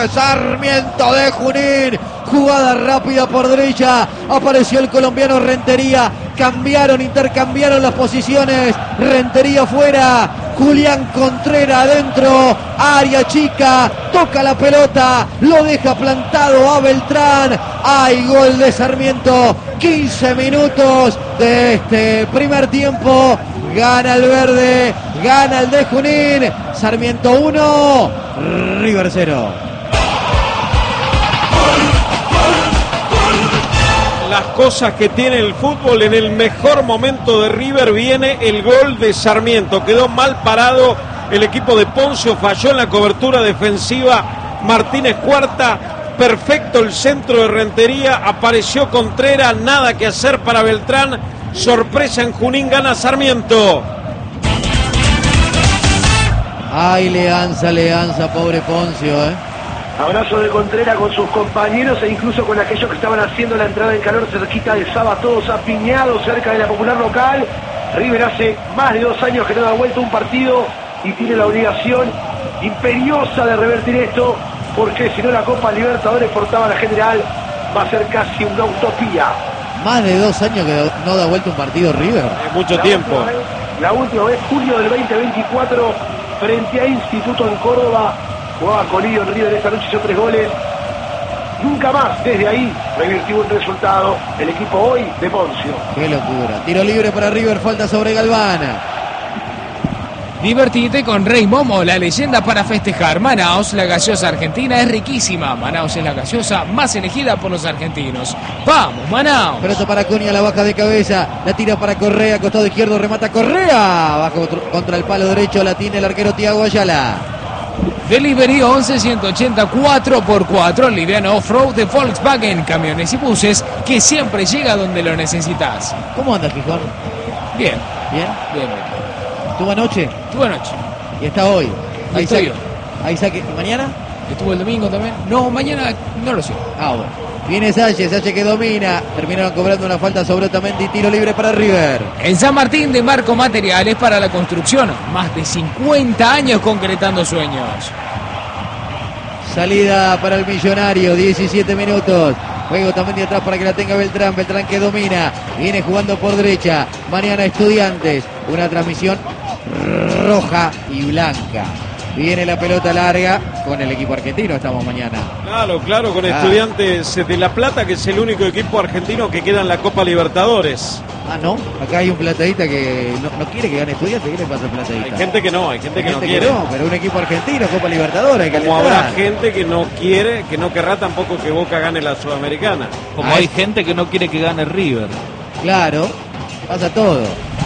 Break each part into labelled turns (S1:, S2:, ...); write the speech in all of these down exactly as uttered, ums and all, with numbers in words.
S1: Sarmiento de Junín. Jugada rápida por derecha. Apareció el colombiano Rentería. Cambiaron, intercambiaron las posiciones. Rentería fuera. Julián Contreras adentro. Área chica. Toca la pelota. Lo deja plantado a Beltrán. Hay gol de Sarmiento. quince minutos de este primer tiempo. Gana el verde. Gana el de Junín. Sarmiento uno. River cero.
S2: Las cosas que tiene el fútbol. En el mejor momento de River viene el gol de Sarmiento. Quedó mal parado el equipo de Poncio, falló en la cobertura defensiva Martínez Cuarta. Perfecto el centro de Rentería, apareció Contreras, nada que hacer para Beltrán. Sorpresa en Junín, gana Sarmiento.
S1: Ay, Leanza, Leanza, pobre Poncio, eh.
S3: Abrazo de Contreras con sus compañeros e incluso con aquellos que estaban haciendo la entrada en calor cerquita de Saba, todos apiñados cerca de la popular local. River hace más de dos años que no da vuelta un partido y tiene la obligación imperiosa de revertir esto, porque si no la Copa Libertadores por tabla general va a ser casi una utopía.
S1: Más de dos años que no da vuelta un partido River.
S2: Es mucho
S3: la
S2: tiempo.
S3: Última vez, la última vez, julio del veinte veinticuatro, frente a Instituto en Córdoba. Jugaba Colillo en River esta noche, hizo tres goles. Nunca más desde ahí revirtió un resultado el equipo hoy de Poncio.
S1: Qué locura. Tiro libre para River, falta sobre Galván.
S4: Divertite con Rey Momo, la leyenda para festejar. Manaos, la gaseosa argentina es riquísima. Manaos es la gaseosa más elegida por los argentinos. ¡Vamos, Manaos!
S1: Pelota para Cunha, la baja de cabeza. La tira para Correa, costado izquierdo, remata Correa. Baja contra el palo derecho, la tiene el arquero Thiago Ayala.
S4: Delivery once ciento ochenta cuatro por cuatro, liviano off-road de Volkswagen, camiones y buses que siempre llega donde lo necesitas.
S1: ¿Cómo andas, Gijón?
S4: Bien,
S1: ¿Bien?
S4: bien, bien.
S1: ¿Estuvo anoche?
S4: Estuvo anoche.
S1: Y está hoy.
S4: Y
S1: Ahí
S4: estoy
S1: saque.
S4: hoy.
S1: Ahí saque. ¿Y mañana?
S4: Estuvo el domingo también. No, mañana no lo sé.
S1: Ah, bueno. Viene Sánchez, Sánchez que domina. Terminaron cobrando una falta sobre Otamendi. Tiro libre para River.
S4: En San Martín de Marco Materiales para la construcción. Más de cincuenta años concretando sueños.
S1: Salida para el Millonario, diecisiete minutos. Juego también de atrás para que la tenga Beltrán. Beltrán que domina. Viene jugando por derecha. Mañana Estudiantes. Una transmisión roja y blanca. Viene la pelota larga con el equipo argentino. Estamos mañana.
S2: Claro, claro, con
S1: Ah.
S2: Estudiantes de La Plata, que es el único equipo argentino que queda en la Copa Libertadores.
S1: Ah, no. Acá hay un platadita que no, no quiere que gane Estudiantes. ¿Qué le pasa al platadita?
S2: Hay gente que no, hay gente
S1: Hay
S2: que no
S1: gente
S2: quiere.
S1: no, pero un equipo argentino, Copa Libertadores. Hay que
S2: Como
S1: alentar.
S2: habrá gente que no quiere, que no querrá tampoco que Boca gane la Sudamericana.
S5: Como
S1: Ah,
S5: hay
S1: es-
S5: gente que no quiere que gane River.
S1: Claro, pasa todo.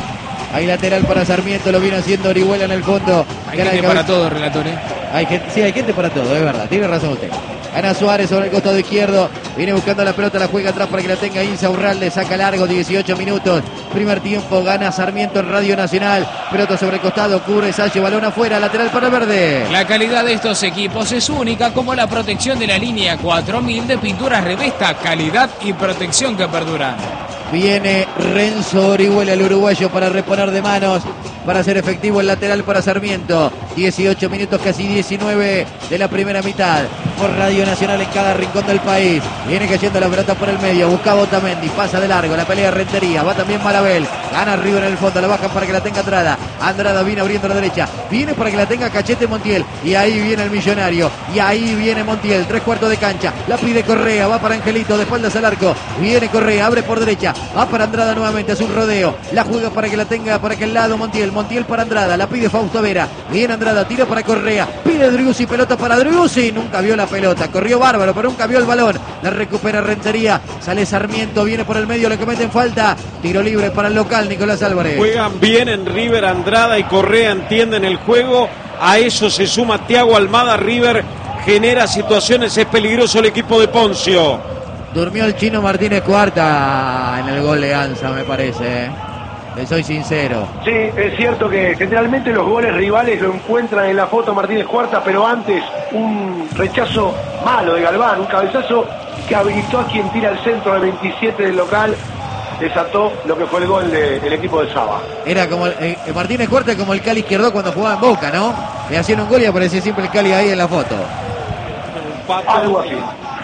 S1: Hay lateral para Sarmiento, lo viene haciendo Orihuela en el fondo.
S4: Hay
S1: Gana
S4: gente
S1: de
S4: para
S1: cabeza.
S4: todo, relator, ¿eh?
S1: Hay gente, sí, hay gente para todo, es verdad, tiene razón usted. Gana Suárez sobre el costado izquierdo, viene buscando la pelota, la juega atrás para que la tenga Insa Urralde, saca largo, dieciocho minutos. Primer tiempo, gana Sarmiento en Radio Nacional. Pelota sobre el costado, cubre Salle, balón afuera, lateral para el verde.
S4: La calidad de estos equipos es única, como la protección de la línea cuatro mil de pinturas Revesta, calidad y protección que perduran.
S1: Viene Renzo Orihuela, el uruguayo, para reponer de manos, para hacer efectivo el lateral para Sarmiento. dieciocho minutos, casi diecinueve de la primera mitad. Por Radio Nacional en cada rincón del país. Viene cayendo la pelota por el medio. Buscaba Otamendi, pasa de largo. La pelea Rentería. Va también Marabel. Gana River en el fondo. La bajan para que la tenga Andrada. Andrada viene abriendo la derecha. Viene para que la tenga Cachete Montiel. Y ahí viene el Millonario. Y ahí viene Montiel. Tres cuartos de cancha. La pide Correa. Va para Angelito. De espaldas al arco. Viene Correa. Abre por derecha. Va para Andrada nuevamente. Es un rodeo. La juega para que la tenga para aquel lado Montiel. Montiel para Andrada. La pide Fausto Vera. Viene Andrada. Tira para Correa. Pide Driussi. Pelota para Driussi. Nunca vio la pelota. Corrió bárbaro, pero nunca vio el balón. La recupera Rentería. Sale Sarmiento. Viene por el medio. Le cometen falta. Tiro libre para el local. Nicolás Álvarez.
S2: Juegan bien en River, Andrada y Correa entienden el juego. A eso se suma Thiago Almada. River genera situaciones. Es peligroso el equipo de Poncio.
S1: Durmió el chino Martínez Cuarta en el gol de Anza, me parece. ¿eh? Le soy sincero.
S3: Sí, es cierto que generalmente los goles rivales lo encuentran en la foto Martínez Cuarta, pero antes un rechazo malo de Galván, un cabezazo que habilitó a quien tira el centro del veintisiete del local, desató lo que fue el gol de- del equipo de Saba.
S1: Era como el- eh, Martínez Cuarta como el Cali Izquierdo cuando jugaba en Boca, ¿no? Le hacían un gol y aparecía siempre el Cali ahí en la foto.
S2: Un pato.
S3: Algo así.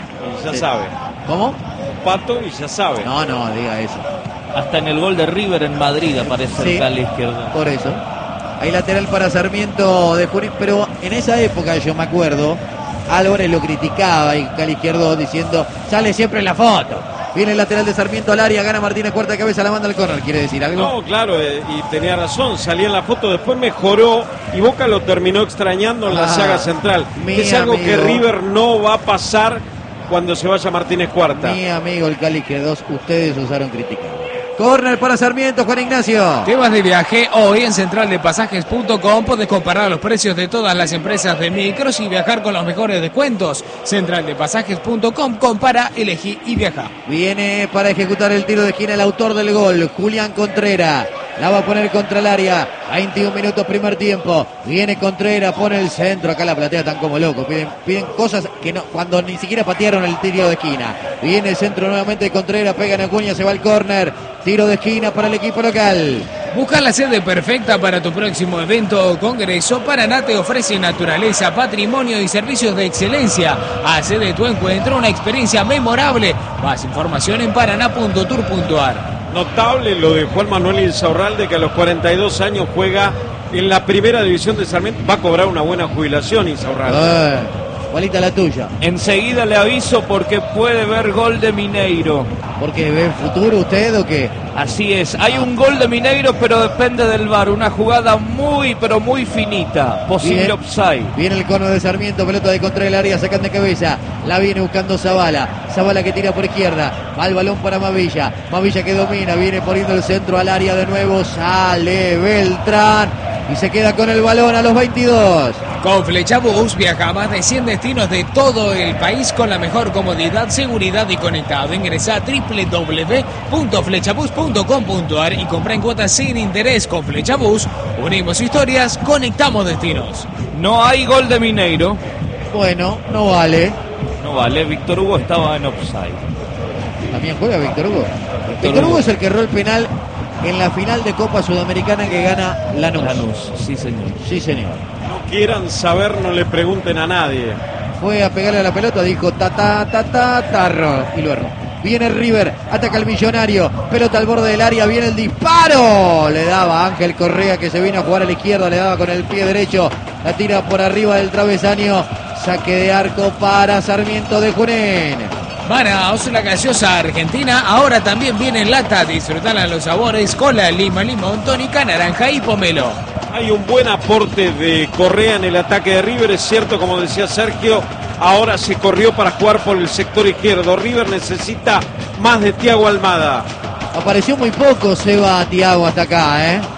S2: Y ya
S1: Sí.
S2: sabe.
S1: ¿Cómo?
S2: Pato y ya sabe.
S1: No, no, diga eso.
S5: Hasta en el gol de River en Madrid aparece
S1: Sí.
S5: el Cali izquierdo.
S1: Por eso. Hay lateral para Sarmiento de Junín, pero en esa época yo me acuerdo, Álvarez lo criticaba y Cali izquierdo diciendo, sale siempre en la foto. Viene el lateral de Sarmiento al área, gana Martínez, cuarta cabeza, la manda al córner. ¿Quiere decir algo?
S2: No, claro, eh, y tenía razón, salía en la foto, después mejoró y Boca lo terminó extrañando en la
S1: Ah,
S2: saga central.
S1: mi
S2: Es algo que
S1: amigo.
S2: River no va a pasar cuando se vaya Martínez Cuarta.
S1: Mi amigo el Cali izquierdo, ustedes usaron criticar. Córner para Sarmiento, Juan Ignacio.
S4: Temas de viaje, hoy en central de pasajes punto com podés comparar los precios de todas las empresas de micros y viajar con los mejores descuentos. central de pasajes punto com, compara, elegí y viaja.
S1: Viene para ejecutar el tiro de esquina el autor del gol, Julián Contreras. La va a poner contra el área. veintiún minutos primer tiempo. Viene Contreras, pone el centro. Acá la platea tan como loco. Piden, piden cosas que no, cuando ni siquiera patearon el tiro de esquina. Viene el centro nuevamente de Contreras, pega en Acuña, se va al córner. Tiro de esquina para el equipo local.
S4: Busca la sede perfecta para tu próximo evento o congreso. Paraná te ofrece naturaleza, patrimonio y servicios de excelencia. Hace de tu encuentro una experiencia memorable. Más información en paraná punto tour punto ar.
S2: Notable lo de Juan Manuel Insaurralde, que a los cuarenta y dos años juega en la primera división de Sarmiento. Va a cobrar una buena jubilación Insaurralde.
S1: Eh, igualita la tuya.
S5: Enseguida le aviso porque puede ver gol de Mineiro.
S1: ¿Porque ve futuro usted o qué?
S5: Así es, hay un gol de Mineiro, pero depende del V A R. Una jugada muy, pero muy finita. Posible
S1: Bien.
S5: offside.
S1: Viene el cono de Sarmiento, pelota de contra el área, sacan de cabeza. La viene buscando Zavala. Zavala que tira por izquierda. Va el balón para Mavilla. Mavilla que domina, viene poniendo el centro al área de nuevo. Sale Beltrán. Y se queda con el balón a los veintidós.
S4: Con Flechabús viaja a más de cien destinos de todo el país con la mejor comodidad, seguridad y conectado. Ingresa a doble u doble u doble u punto flechabús punto com punto ar y compra en cuotas sin interés. Con Flechabús unimos historias, conectamos destinos.
S5: No hay gol de Mineiro.
S1: Bueno, no vale.
S5: No vale, Víctor Hugo estaba en offside.
S1: También juega Víctor Hugo. Víctor Hugo es el que erró el penal en la final de Copa Sudamericana que gana Lanús.
S5: Lanús, sí señor.
S1: Sí, señor.
S2: No quieran saber, no le pregunten a nadie.
S1: Fue a pegarle a la pelota, dijo ta ta ta ta tarro y lo erró. Viene River, ataca al Millonario, pelota al borde del área, viene el disparo. Le daba Ángel Correa que se vino a jugar a la izquierda, le daba con el pie derecho, la tira por arriba del travesaño. Saque de arco para Sarmiento de Junín.
S4: Manaos, la gaseosa argentina, ahora también viene en lata. Disfrutala los sabores, cola, lima, limón, tónica, naranja y pomelo.
S2: Hay un buen aporte de Correa en el ataque de River, es cierto, como decía Sergio, ahora se corrió para jugar por el sector izquierdo. River necesita más de Thiago Almada.
S1: Apareció muy poco Seba Thiago hasta acá, ¿eh?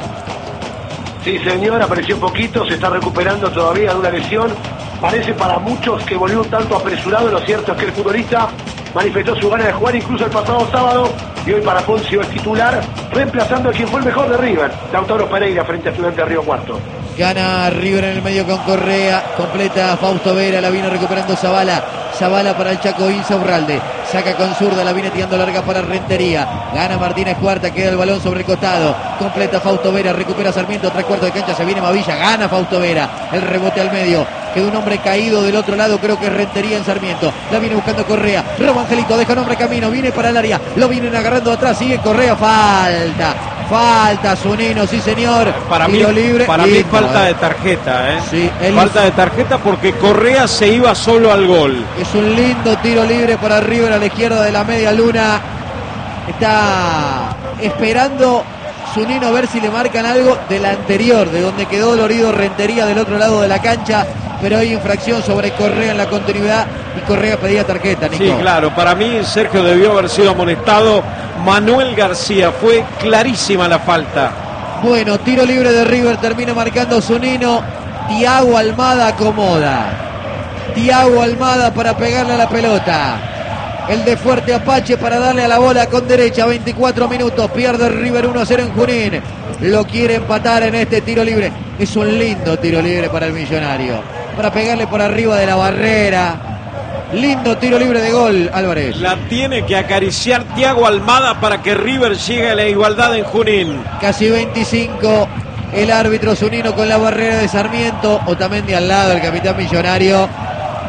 S3: Sí, señor, apareció un poquito, se está recuperando todavía de una lesión. Parece para muchos que volvió un tanto apresurado. Lo cierto es que el futbolista manifestó su ganas de jugar incluso el pasado sábado y hoy para Poncio es titular, reemplazando a quien fue el mejor de River, Lautaro Pereira, frente a Estudiantes de Río Cuarto.
S1: Gana River en el medio con Correa, completa Fausto Vera, la viene recuperando Zavala. Zavala para el Chaco Insaurralde, saca con zurda, la viene tirando larga para Rentería. Gana Martínez Cuarta, queda el balón sobre el costado, completa Fausto Vera, recupera Sarmiento, tres cuartos de cancha, se viene Mavilla, gana Fausto Vera, el rebote al medio. Quedó un hombre caído del otro lado, creo que es Rentería en Sarmiento. La viene buscando Correa. Robo Angelito, deja un hombre camino, viene para el área. Lo vienen agarrando atrás, sigue Correa, falta. Falta, Zunino, sí señor.
S2: Para mí,
S1: Tiro libre.
S2: para mí
S1: Lindo,
S2: falta
S1: eh.
S2: de tarjeta, ¿eh?
S1: Sí, él-
S2: Falta de tarjeta porque Correa se iba solo al gol.
S1: Es un lindo tiro libre para River a la izquierda de la media luna. Está esperando Zunino a ver si le marcan algo de la anterior, de donde quedó dolorido Rentería del otro lado de la cancha. Pero hay infracción sobre Correa en la continuidad y Correa pedía tarjeta, Nico.
S2: Sí, claro, para mí Sergio debió haber sido amonestado. Manuel García, fue clarísima la falta.
S1: Bueno, tiro libre de River, termina marcando Zunino. Thiago Almada acomoda. Thiago Almada para pegarle a la pelota. El de Fuerte Apache para darle a la bola con derecha. veinticuatro minutos, pierde River uno a cero en Junín. Lo quiere empatar en este tiro libre. Es un lindo tiro libre para el Millonario. Para pegarle por arriba de la barrera. Lindo tiro libre de gol, Álvarez.
S2: La tiene que acariciar Thiago Almada para que River llegue a la igualdad en Junín.
S1: Casi veinticinco. El árbitro Zunino con la barrera de Sarmiento. Otamendi al lado, el capitán Millonario.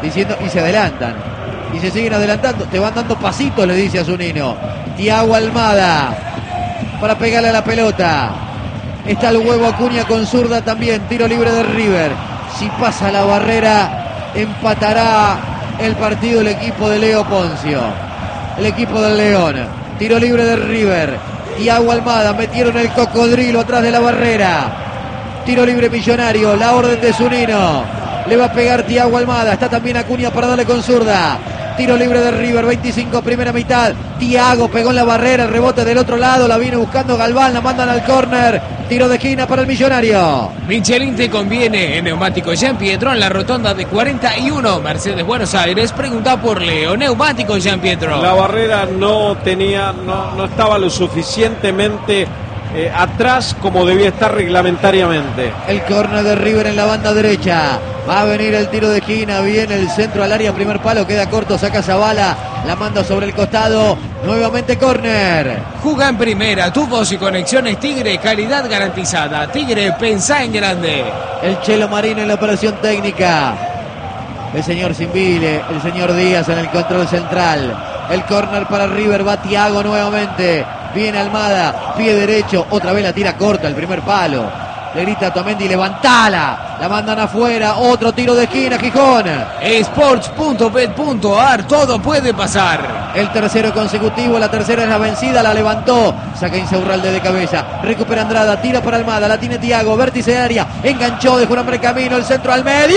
S1: diciendo, y se adelantan. Y se siguen adelantando, te van dando pasitos, le dice a Zunino. Thiago Almada para pegarle a la pelota. Está el huevo Acuña con zurda también. Tiro libre de River. Si pasa la barrera, empatará el partido el equipo de Leo Poncio. El equipo del León. Tiro libre de River. Thiago Almada, metieron el cocodrilo atrás de la barrera. Tiro libre Millonario, la orden de Zunino. Le va a pegar Thiago Almada. Está también Acuña para darle con zurda. Tiro libre de River, veinticinco, primera mitad. Thiago pegó en la barrera, el rebote del otro lado, la viene buscando Galván, la mandan al córner. Tiro de esquina para el Millonario.
S4: Michelin te conviene en Neumático Jean Pietro en la rotonda de cuarenta y uno, Mercedes Buenos Aires. Pregunta por Leo. Neumático Jean Pietro.
S2: La barrera no tenía, no, no estaba lo suficientemente eh, atrás como debía estar reglamentariamente.
S1: El córner de River en la banda derecha. Va a venir el tiro de esquina, viene el centro al área, primer palo, queda corto, saca Zavala, la manda sobre el costado, nuevamente córner.
S4: Juga en primera, tu voz y conexiones Tigre, calidad garantizada. Tigre, pensá en grande.
S1: El Chelo Marín en la operación técnica. El señor Simbile, el señor Díaz en el control central. El córner para River, va Thiago nuevamente. Viene Almada, pie derecho, otra vez la tira corta, el primer palo. Le grita a Tomendi, levantala. La mandan afuera, otro tiro de esquina, Gijón.
S4: Sports punto bet punto a r, todo puede pasar.
S1: El tercero consecutivo, la tercera es la vencida, la levantó. Saca Insaurralde de cabeza, recupera Andrada, tira para Almada, la tiene Thiago, vértice de área, enganchó, dejó un hombre camino, el centro al medio.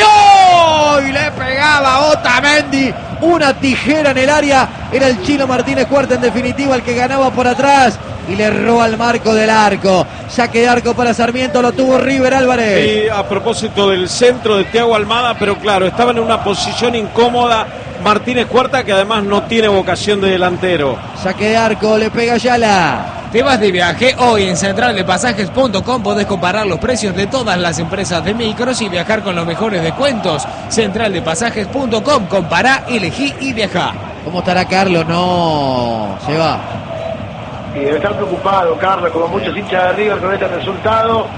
S1: Y le pegaba Otamendi. Una tijera en el área. Era el Chino Martínez Cuarta en definitiva el que ganaba por atrás. Y le erró al marco del arco. Saque de arco para Sarmiento, lo tuvo River Álvarez.
S2: Y a propósito del centro de Thiago Almada, pero claro, estaba en una posición incómoda Martínez Cuarta, que además no tiene vocación de delantero.
S1: Saque de arco, le pega Ayala.
S4: Te vas de viaje hoy en central de pasajes punto com. Podés comparar los precios de todas las empresas de micros y viajar con los mejores descuentos. central de pasajes punto com. Compará, elegí y viajá.
S1: ¿Cómo estará Carlos? No, se va.
S3: Y debe estar preocupado Carlos, como muchos hinchas de River, con este resultado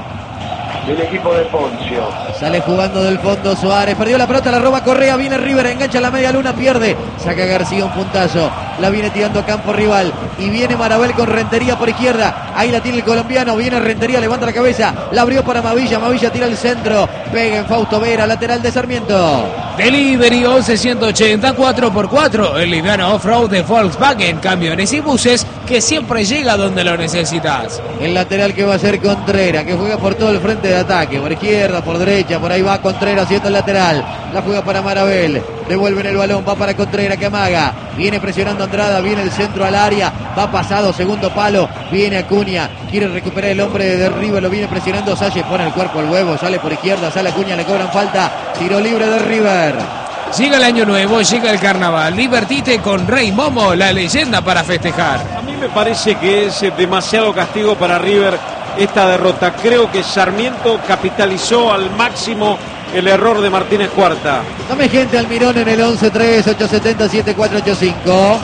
S3: del equipo de Poncio.
S1: Sale jugando del fondo Suárez, perdió la pelota, la roba Correa, viene River, engancha la media luna, pierde, saca García un puntazo, la viene tirando a campo rival, y viene Marabel con Rentería por izquierda, ahí la tiene el colombiano, viene Rentería, levanta la cabeza, la abrió para Mavilla, Mavilla tira el centro, pega en Fausto Vera, lateral de Sarmiento.
S4: Delivery once ciento ochenta cuatro por cuatro, el liviano off-road de Volkswagen, camiones y buses que siempre llega donde lo necesitas.
S1: El lateral que va a ser Contreras, que juega por todo el frente de ataque, por izquierda, por derecha, por ahí va Contreras haciendo el lateral, la juega para Marabel, devuelven el balón, va para Contreras que amaga, viene presionando Andrada, viene el centro al área, va pasado, segundo palo, viene Acuña, quiere recuperar el hombre de River, lo viene presionando Salles, pone el cuerpo al huevo, sale por izquierda, sale Acuña, le cobran falta, tiro libre de River.
S4: Llega el año nuevo, llega el carnaval, divertite con Rey Momo, la leyenda para festejar.
S2: A mí me parece que es demasiado castigo para River esta derrota. Creo que Sarmiento capitalizó al máximo el error de Martínez Cuarta.
S1: Dame gente Almirón en el once tres ocho siete cero siete cuatro ocho cinco.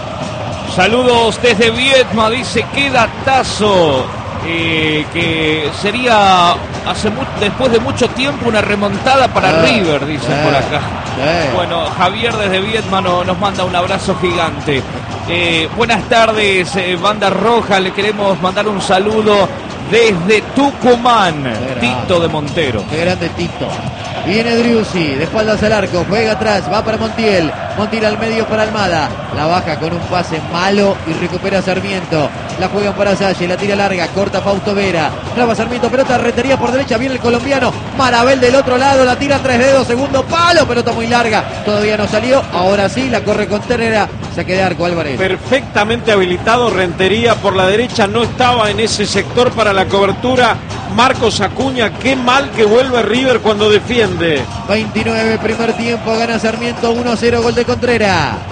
S5: Saludos desde Viedma, dice qué datazo. Eh, que sería hace mu después de mucho tiempo una remontada para
S1: ah,
S5: River, dicen
S1: ah,
S5: por acá.
S1: ah.
S5: Bueno, Javier desde Viedma no, nos manda un abrazo gigante. Eh, buenas tardes, eh, Banda Roja, le queremos mandar un saludo desde Tucumán, Tito de Montero.
S1: Qué grande Tito. Viene Driussi, de espaldas al arco, juega atrás, va para Montiel, Montiel al medio para Almada, la baja con un pase malo y recupera Sarmiento, la juegan para Salle, la tira larga, corta Fausto Vera, traba Sarmiento, pelota Rentería por derecha, viene el colombiano, Marabel del otro lado, la tira tres dedos, segundo palo, pelota muy larga, todavía no salió, ahora sí, la corre Contreras, saque de arco Álvarez.
S2: Perfectamente habilitado Rentería por la derecha, no estaba en ese sector para la cobertura. Marcos Acuña, qué mal que vuelve River cuando defiende.
S1: veintinueve primer tiempo, gana Sarmiento uno a cero, gol de Contreras.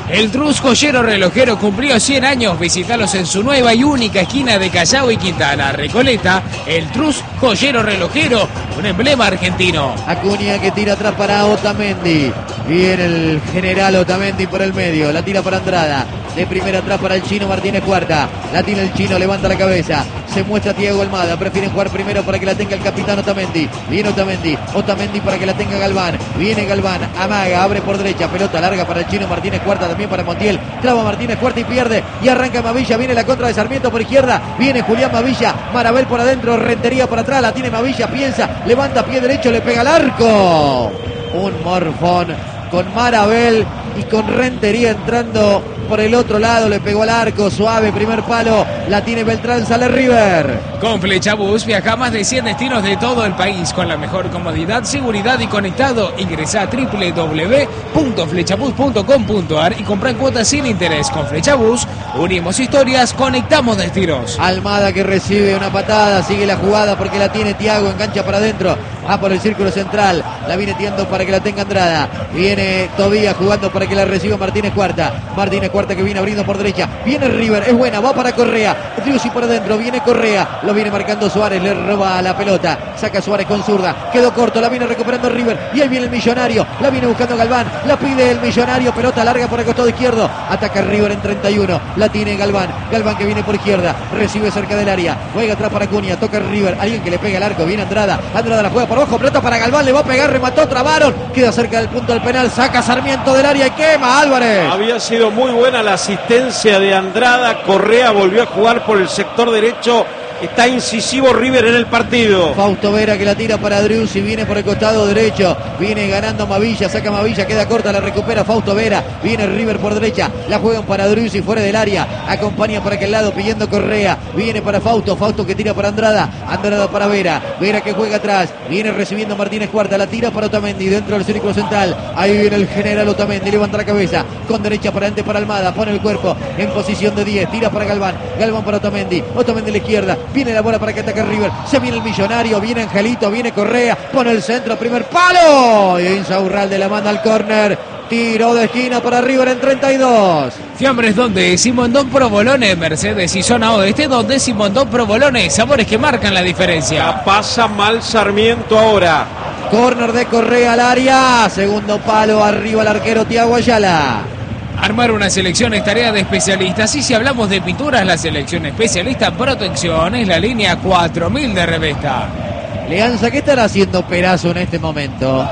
S4: El Trus Joyero Relojero cumplió cien años. Visítalos en su nueva y única esquina de Callao y Quintana. Recoleta, el Trus Joyero Relojero, un emblema argentino.
S1: Acuña que tira atrás para Otamendi. Viene el general Otamendi por el medio. La tira para Andrada. De primera atrás para el chino Martínez Cuarta. La tiene el chino, levanta la cabeza. Se muestra Thiago Almada. Prefieren jugar primero para que la tenga el capitán Otamendi. Viene Otamendi. Otamendi para que la tenga Galván. Viene Galván. Amaga. Abre por derecha. Pelota larga para el chino Martínez Cuarta. También para Montiel. Traba Martínez Cuarta y pierde. Y arranca Mavilla. Viene la contra de Sarmiento por izquierda. Viene Julián Mavilla. Marabel por adentro. Rentería por atrás. La tiene Mavilla. Piensa. Levanta pie derecho. Le pega al arco. Un morfón con Marabel y con Rentería entrando por el otro lado, le pegó al arco, suave, primer palo, la tiene Beltrán, sale River.
S4: Con Flechabús viaja a más de cien destinos de todo el país con la mejor comodidad, seguridad y conectado. Ingresa a doble u doble u doble u punto flechabús punto com punto a r y compra en cuotas sin interés. Con Flechabús unimos historias, conectamos destinos.
S1: Almada que recibe una patada, sigue la jugada porque la tiene Thiago, engancha para adentro, va por el círculo central, la viene tirando para que la tenga Andrada, viene Tobías jugando para que la reciba Martínez Cuarta, Martínez Cuarta que viene abriendo por derecha, viene River, es buena, va para Correa, Driussi por adentro, viene Correa, lo viene marcando Suárez, le roba la pelota, saca Suárez con zurda, quedó corto, la viene recuperando River, y ahí viene el Millonario, la viene buscando Galván, la pide el Millonario, pelota larga por el costado izquierdo, ataca River en treinta y uno, la tiene Galván, Galván que viene por izquierda, recibe cerca del área, juega atrás para Acuña, toca River, alguien que le pega al arco, viene Andrada, Andrada la juega por abajo, pelota para Galván, le va a pegar, remató, trabaron, queda cerca del punto del penal, saca Sarmiento del área y quema Álvarez.
S2: Había sido muy buena la asistencia de Andrada, Correa volvió a jugar por el sector derecho. Está incisivo River en el partido.
S1: Fausto Vera que la tira para Driussi, viene por el costado derecho, viene ganando Mavilla, saca Mavilla, queda corta, la recupera Fausto Vera, viene River por derecha, la juegan para Driussi fuera del área, acompaña por aquel lado pidiendo Correa, viene para Fausto, Fausto que tira para Andrada, Andrada para Vera, Vera que juega atrás, viene recibiendo Martínez Cuarta, la tira para Otamendi dentro del círculo central, ahí viene el general Otamendi, levanta la cabeza, con derecha para adelante para Almada, pone el cuerpo en posición de diez, tira para Galván, Galván para Otamendi, Otamendi a la izquierda, viene la bola para que ataque River, se viene el Millonario, viene Angelito, viene Correa, pone el centro, primer palo, y Insaurralde la manda al córner, tiro de esquina para River en treinta y dos.
S4: Fiambres donde Simondón Provolone, Mercedes y zona oeste donde Simondón Provolone, sabores que marcan la diferencia.
S2: La pasa mal Sarmiento ahora.
S1: Córner de Correa al área, segundo palo, arriba el arquero Thiago Ayala.
S4: Armar una selección es tarea de especialistas y si hablamos de pinturas, la selección especialista Protección es la línea cuatro mil de Revesta.
S1: Leanza, ¿qué estará haciendo Perazo en este momento?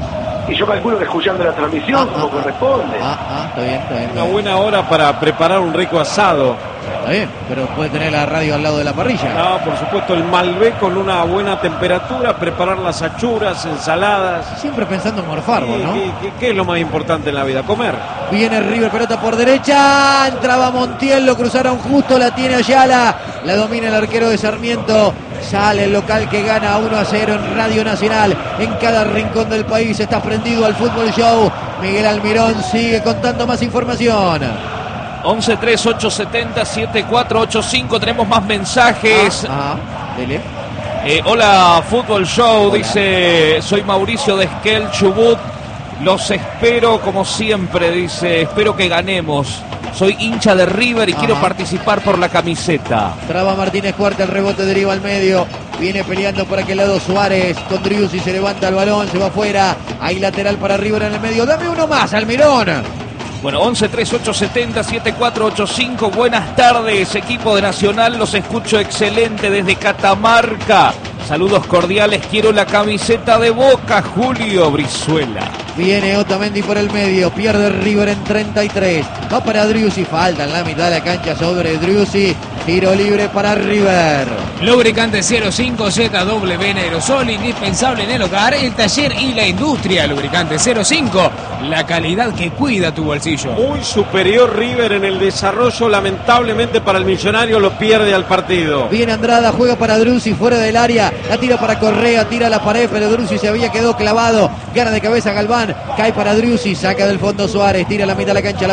S3: Y yo calculo que escuchando la transmisión,
S1: Ah,
S3: como
S1: ah,
S3: corresponde.
S1: Ah, ah, está bien, está bien. Está
S2: Una
S1: bien.
S2: buena hora para preparar un rico asado.
S1: Está bien, pero puede tener la radio al lado de la parrilla.
S2: No, por supuesto el Malbec con una buena temperatura, preparar las achuras, ensaladas.
S1: Siempre pensando en morfarlo,
S2: ¿Qué,
S1: ¿no?
S2: qué- qué- qué es lo más importante en la vida? Comer.
S1: Viene River, pelota por derecha, entraba Montiel, lo cruzaron justo, la tiene Ayala, la domina el arquero de Sarmiento, sale el local que gana uno a cero en Radio Nacional, en cada rincón del país está prendido al Fútbol Show, Miguel Almirón sigue contando más información.
S5: once tres ocho setenta siete cuatro ocho cinco. Tenemos más mensajes.
S1: Ah, ah, dele.
S5: Eh, hola, Fútbol Show.
S1: Hola.
S5: Dice, soy Mauricio de Esquel, Chubut. Los espero como siempre. Dice, espero que ganemos. Soy hincha de River y
S1: Ajá.
S5: quiero participar por la camiseta.
S1: Traba Martínez Cuarta, el rebote deriva al medio. Viene peleando por aquel lado Suárez con Driussi, se levanta el balón, se va afuera. Hay lateral para River en el medio. Dame uno más, Almirón.
S5: Bueno, once tres ocho setenta siete cuatro ocho cinco. Buenas tardes, equipo de Nacional. Los escucho excelente desde Catamarca. Saludos cordiales. Quiero la camiseta de Boca, Julio Brizuela.
S1: Viene Otamendi por el medio, pierde River en treinta y tres. Va para Driussi, falta en la mitad de la cancha sobre Driussi. Tiro libre para River.
S4: Lubricante cero cinco Z W en aerosol, indispensable en el hogar, el taller y la industria. Lubricante cero cinco, la calidad que cuida tu bolsillo.
S2: Muy superior River en el desarrollo, lamentablemente para el Millonario lo pierde al partido.
S1: Viene Andrada, juega para Driussi fuera del área. La tira para Correa, tira a la pared, pero Driussi se había quedado clavado. Gana de cabeza Galván, cae para Driussi, saca del fondo Suárez, tira a la mitad de la cancha, la viene buscando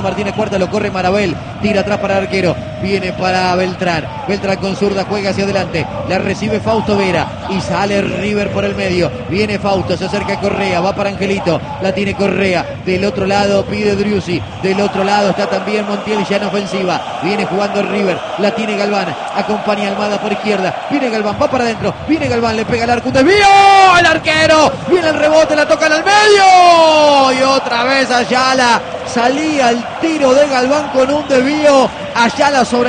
S1: Martínez Cuarta, lo corre Marabel, tira atrás para el arquero, viene para Beltrán, Beltrán con zurda, juega hacia adelante, la recibe Fausto Vera y sale River por el medio, viene Fausto, se acerca Correa, va para Angelito, la tiene Correa, del otro lado pide Driussi, del otro lado está también Montiel ya en ofensiva, viene jugando River, la tiene Galván, acompaña Almada por izquierda, viene Galván, va para adentro, viene Galván, le pega al arco, un desvío, el arquero, viene el rebote, la toca en el medio, y otra vez Ayala, salía el tiro de Galván con un desvío, Ayala sobre